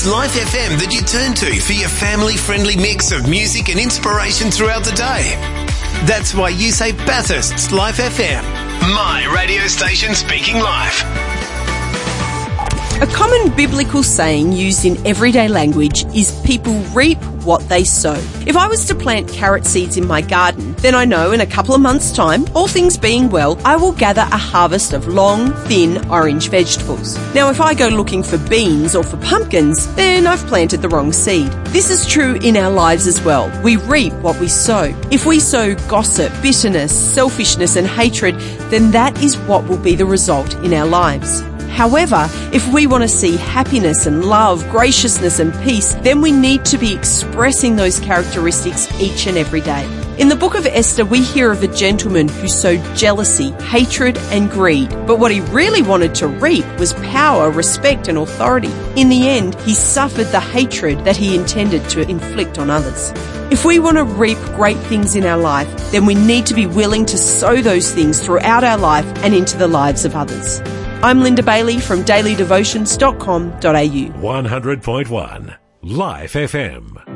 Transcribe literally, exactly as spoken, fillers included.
It's Life F M that you turn to for your family-friendly mix of music and inspiration throughout the day. That's why you say Bathurst's Life F M. My radio station speaking life. A common biblical saying used in everyday language is people reap what they sow. If I was to plant carrot seeds in my garden, then I know in a couple of months' time, all things being well, I will gather a harvest of long, thin, orange vegetables. Now, if I go looking for beans or for pumpkins, then I've planted the wrong seed. This is true in our lives as well. We reap what we sow. If we sow gossip, bitterness, selfishness and hatred, then that is what will be the result in our lives. However, if we want to see happiness and love, graciousness and peace, then we need to be expressing those characteristics each and every day. In the book of Esther, we hear of a gentleman who sowed jealousy, hatred and greed. But what he really wanted to reap was power, respect and authority. In the end, he suffered the hatred that he intended to inflict on others. If we want to reap great things in our life, then we need to be willing to sow those things throughout our life and into the lives of others. I'm Linda Bailey from daily devotions dot com dot a u. one hundred point one Life F M.